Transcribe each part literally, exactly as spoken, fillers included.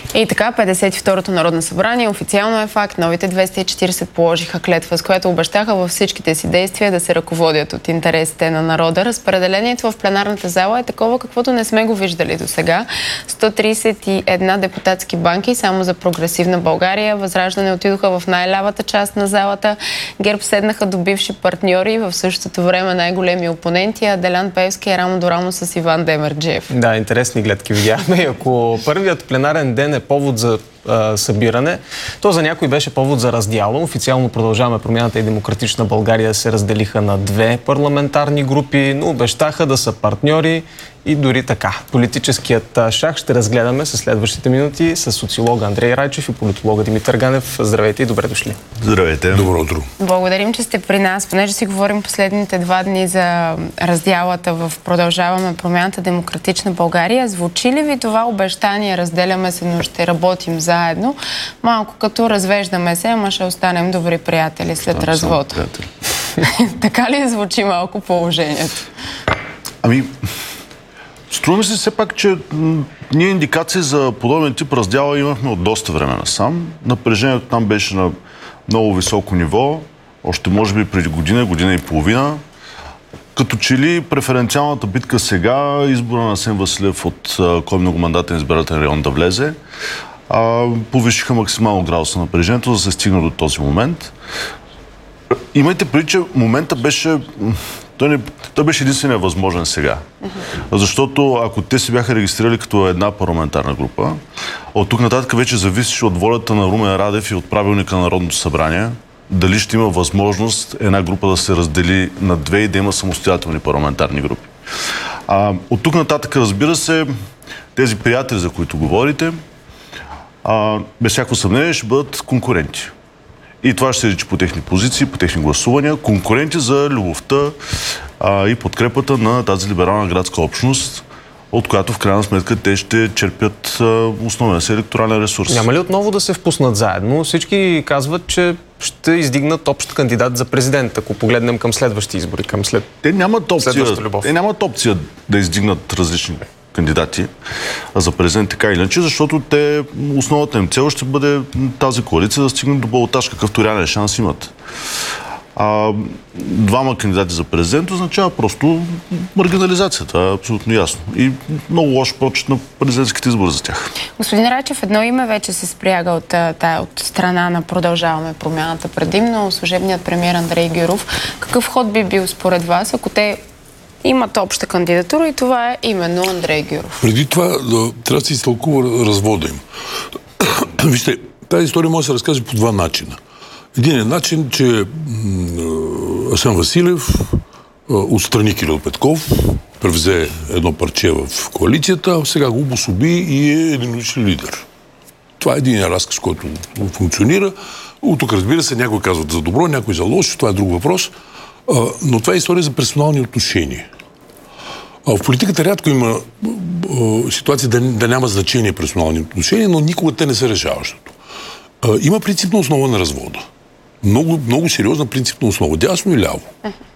И така, петдесет и второто Народно събрание официално е факт. Новите двеста и четиридесет положиха клетва, с която обещаха във всичките си действия да се ръководят от интересите на народа. Разпределението в пленарната зала е такова, каквото не сме го виждали до сега. сто тридесет и една депутатски банки само за Прогресивна България. Възраждане отидоха в най-лявата част на залата. ГЕРБ седнаха до бивши партньори, в същото време най-големи опоненти, а Делян Пеевски е рамо до рамо с Иван Демерджиев. Да, интересни гледки видяхме. Ако първият пленарен ден е повод за а, събиране, то за някой беше повод за раздяла. Официално Продължаваме промяната и Демократична България се разделиха на две парламентарни групи, но обещаха да са партньори и дори така. Политическият шах ще разгледаме със следващите минути с социолога Андрей Райчев и политолога Димитър Ганев. Здравейте и добре дошли. Здравейте. Добро утро. Благодарим, че сте при нас. Понеже си говорим последните два дни за разделата в Продължаваме промяната Демократична България. Звучи ли ви това обещание? Разделяме се, но ще работим заедно. Малко като развеждаме се, ама ще останем добри приятели след да, развод. Така ли звучи малко положението? Ами, струва ми се все пак, че ние индикации за подобен тип раздяла имахме от доста време насам. Напрежението там беше на много високо ниво, още може би преди година, година и половина. Като че ли преференциалната битка сега, избора на Асен Василев от кой многомандатен избирателен район да влезе, а, повишиха максимално градуса на напрежението, за да се стигна до този момент. Имайте преди, че момента беше... Той, не, той беше единствения възможен сега. Uh-huh. Защото ако те се бяха регистрирали като една парламентарна група, от тук нататък вече зависеше от волята на Румен Радев и от правилника на Народното събрание, дали ще има възможност една група да се раздели на две и да има самостоятелни парламентарни групи. А, от тук нататък, разбира се, тези приятели, за които говорите, а, без всяко съмнение ще бъдат конкуренти. И това ще се речи по техни позиции, по техни гласувания. Конкуренти за любовта а, и подкрепата на тази либерална градска общност, от която в крайна сметка те ще черпят а, основен си електорален ресурс. Няма ли отново да се впуснат заедно? Всички казват, че ще издигнат общ кандидат за президент, ако погледнем към следващи избори, към след... Те нямат опция, те нямат опция да издигнат различни кандидати за президент, така или иначе, защото те, основната им цел ще бъде тази коалиция да стигне до балотаж, какъвто реален шанс имат. А, двама кандидати за президент означава просто маргинализация. Това е абсолютно ясно. И много лош прочит на президентските избори за тях. Господин Райчев, едно име вече се спряга от, тая, от страна на Продължаваме промяната предимно. Служебният премиер Андрей Гюров. Какъв ход би бил според вас, ако те имат обща кандидатура и това е именно Андрей Гюров? Преди това да, трябва да се изтълкува развода им. Вижте, тази история може да се разкаже по два начина. Един е начин, че Асен Василев отстрани Кирил Петков, превзе едно парче в коалицията, сега го обособи и е единоличен лидер. Това е един разказ, който функционира. От тук, разбира се, някой казват за добро, някой за лошо, това е друг въпрос. Но това е история за персонални отношения. В политиката рядко има ситуация да, да няма значение персонални отношения, но никога те не са решаващото. Има принципна основа на развода. Много, много сериозна принципна основа. Дясно и ляво.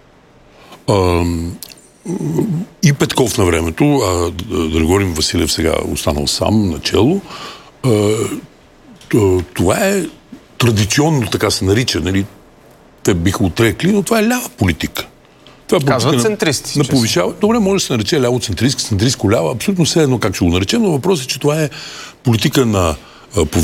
Uh-huh. И Петков на времето, а Драгомир Василев сега останал сам начело. Това е традиционно, така се нарича, нали? Те биха отрекли, но това е лява политика. Това е казват центристи. На повишава... Добре, може да се нарече ляво-центристка, центристко-лява, абсолютно все едно как ще го наречем, но въпросът е, че това е политика на